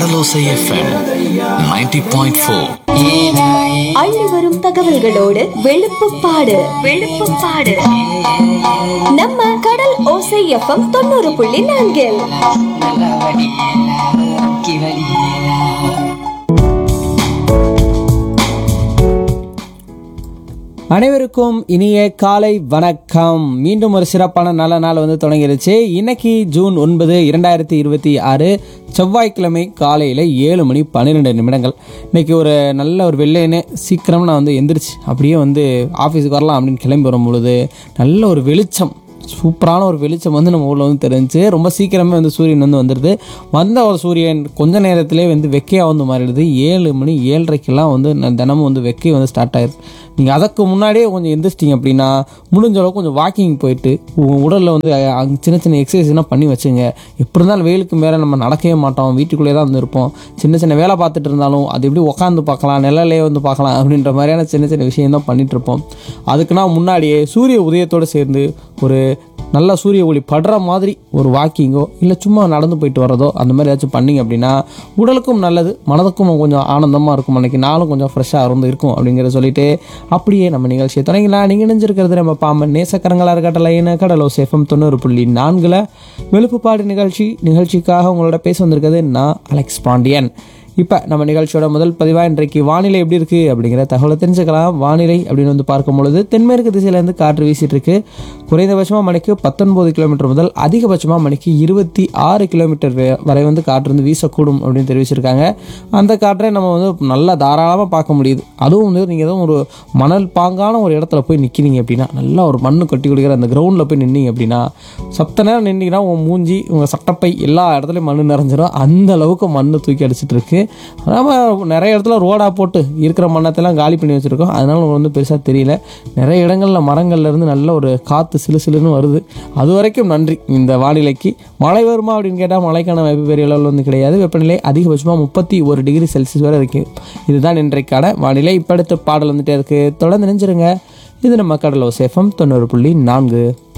கடலோசை FM 90.4. அள்ளி வரும் தகவல்களோடு வெளுப்புப்பாடு நம்ம கடல் ஓசை எஃப்எம் 90.4. அனைவருக்கும் இனிய காலை வணக்கம். மீண்டும் ஒரு சிறப்பான நல்ல நாள் வந்து தொடங்கிருச்சு. இன்னைக்கு ஜூன் 9, 2026 செவ்வாய்க்கிழமை காலையில் 7:12. இன்னைக்கு ஒரு நல்ல ஒரு வெள்ளையனே சீக்கிரம் நான் வந்து எந்திரிச்சு அப்படியே வந்து ஆஃபீஸுக்கு வரலாம் அப்படின்னு கிளம்பி வரும் பொழுது நல்ல ஒரு வெளிச்சம், சூப்பரான ஒரு வெளிச்சம் வந்து நம்ம ஊரில் வந்து தெரிஞ்சு ரொம்ப சீக்கிரமே வந்து சூரியன் வந்து வந்துடுது. வந்த ஒரு சூரியன் கொஞ்ச நேரத்திலே வந்து வெக்கையாக வந்து மாறிடுது. 7:07 வந்து தினமும் வந்து வெக்கை வந்து ஸ்டார்ட் ஆயிடுது. நீங்கள் அதுக்கு முன்னாடியே கொஞ்சம் எந்திரிச்சிட்டிங்க அப்படின்னா முடிஞ்ச அளவுக்கு கொஞ்சம் வாக்கிங் போயிட்டு உடலில் வந்து சின்ன சின்ன எக்ஸசைஸ்லாம் பண்ணி வச்சுங்க. எப்படி இருந்தாலும் வெயிலுக்கு மேலே நம்ம நடக்கவே மாட்டோம், வீட்டுக்குள்ளேயே தான் வந்து இருப்போம். சின்ன சின்ன வேலை பார்த்துட்டு இருந்தாலும் அது எப்படி உட்காந்து பார்க்கலாம், நிழலே வந்து பார்க்கலாம் அப்படின்ற மாதிரியான சின்ன சின்ன விஷயம் தான் பண்ணிகிட்டு இருப்போம். அதுக்குன்னா முன்னாடியே சூரிய உதயத்தோடு சேர்ந்து ஒரு நல்ல சூரிய ஒளி படுற மாதிரி ஒரு வாக்கிங்கோ இல்லை சும்மா நடந்து போயிட்டு வர்றதோ அந்த மாதிரி ஏதாச்சும் பண்ணிங்க அப்படின்னா உடலுக்கும் நல்லது, மனதுக்கும் கொஞ்சம் ஆனந்தமாக இருக்கும். அன்றைக்கி நாளும் கொஞ்சம் ஃப்ரெஷ்ஷாக இருந்து இருக்கும் அப்படிங்கிறத சொல்லிட்டு அப்படியே நம்ம நிகழ்ச்சியை தொடங்கிக்கலாம். நீங்கள் நினைஞ்சிருக்கிறது நம்ம பாம்பன் நேசக்கரங்களாக இருக்கட்டலைன்னு கடலோசை எஃப்எம் 90.4 வெளுப்புப்பாடு நிகழ்ச்சிக்காக உங்களோட பேச வந்திருக்கிறது நான் அலெக்ஸ் பாண்டியன். இப்போ நம்ம நிகழ்ச்சியோட முதல் பதிவாக இன்றைக்கு வானிலை எப்படி இருக்குது அப்படிங்கிற தகவலை தெரிஞ்சுக்கலாம். வானிலை அப்படின்னு வந்து பார்க்கும் பொழுது தென்மேற்கு திசையிலேருந்து காற்று வீசிட்டு இருக்கு. குறைந்தபட்சமாக மணிக்கு 19 கிலோமீட்டர் முதல் அதிகபட்சமாக மணிக்கு 26 கிலோமீட்டர் வரை வந்து காற்று வந்து வீசக்கூடும் அப்படின்னு தெரிவிச்சிருக்காங்க. அந்த காற்றை நம்ம வந்து நல்லா தாராளமாக பார்க்க முடியுது. அதுவும் வந்து நீங்கள் எதுவும் ஒரு மணல் பாங்கான ஒரு இடத்துல போய் நிற்கிறீங்க அப்படின்னா, நல்லா ஒரு மண்ணு கட்டி கொடுக்குற அந்த கிரவுண்டில் போய் நின்னீங்க அப்படின்னா, சத்த நேரம் நின்னீங்கன்னா உங்கள் மூஞ்சி உங்கள் சட்டப்பை எல்லா இடத்துலையும் மண் நிறைஞ்சிடும். அந்த அளவுக்கு மண் தூக்கி அடிச்சிட்டு இருக்கு. நம்ம நிறைய இடத்துல ரோடாக போட்டு இருக்கிற மண்ணத்தெல்லாம் காலி பண்ணி வச்சுருக்கோம். அதனால உங்களுக்கு வந்து பெருசாக தெரியல. நிறைய இடங்களில் மரங்கள்லேருந்து நல்ல ஒரு காற்று சிலுசிலுன்னு வருது. அது வரைக்கும் நன்றி இந்த வானிலைக்கு. மழை வருமா அப்படின்னு கேட்டால் மழைக்கான வாய்ப்பு பெரிய அளவில் வந்து கிடையாது. வெப்பநிலை அதிகபட்சமாக 31 டிகிரி செல்சியஸ் வரை இருக்குது. இதுதான் இன்றைக்கான வானிலை. இப்போ அடுத்த பாடல் வந்துட்டே இருக்குது. தொடர்ந்து நினைஞ்சிருங்க. இது நம்ம கடலோசை எஃப்எம் 90.4.